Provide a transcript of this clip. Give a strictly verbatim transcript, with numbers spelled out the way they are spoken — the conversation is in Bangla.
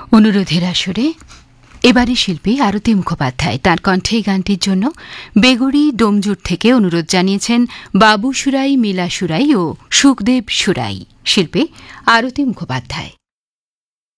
অনুরোধের আসরে এবারে শিল্পী আরতি মুখোপাধ্যায় তাঁর কণ্ঠে গানটির জন্য বেগুড়ি ডোমজুর থেকে অনুরোধ জানিয়েছেন বাবু সুরাই, মিলা সুরাই ও সুখদেব সুরাই। শিল্পী আরতি মুখোপাধ্যায়।